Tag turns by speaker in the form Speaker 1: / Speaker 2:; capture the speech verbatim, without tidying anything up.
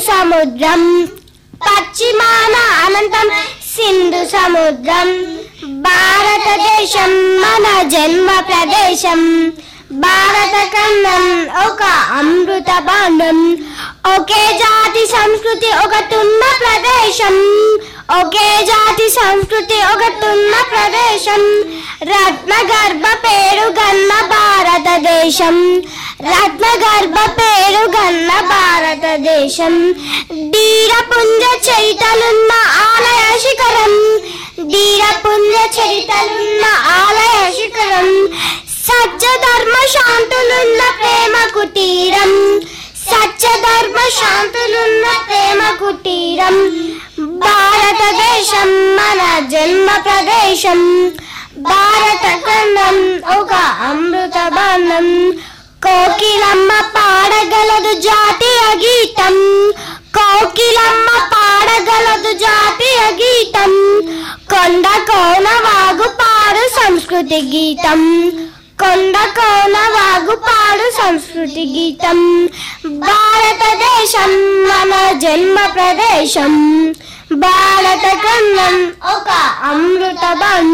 Speaker 1: సముద్రం, పశ్చిమాన అనంతం సింధు సముద్రం. భారతదేశం మన జన్మ ప్రదేశం, భారత ఖండం ఒక అమృత భాండం. ఒకే జాతి సంస్కృతి ఒకటున్న ప్రదేశం, ఒకే జాతి సంస్కృతి ఒకటున్న ప్రదేశం. రత్న గర్భ పేరు గన్న భారతదేశం, రత్న గర్భ పేరు గన్న భారతదేశం. ధీరపుంజ చరితలున్న ఆలయ శిఖరం, ధీరపుంజ చరితలున్న ఆలయ శిఖరం. సత్య ధర్మ శాంతులున్న ప్రేమ కుటీరం, సత్య ధర్మ శాంతులున్న ప్రేమ కుటీరం. భారతదేశం మన జన్మ ప్రదేశం, భారత ఖండం ఒక అమృత భాండం. కోకిలమ్మ పాడగలదు జాతీయ గీతం, కోకిలమ్మ పాడగలదు జాతీయ గీతం. కొండ కోన వాగు పాడు సంస్కృతి గీతం, కొండ కోన వాగు పాడు సంస్కృతి గీతం. భారతదేశం మన జన్మ ప్రదేశం, భారత ఖండం ఒక అమృత భాండం.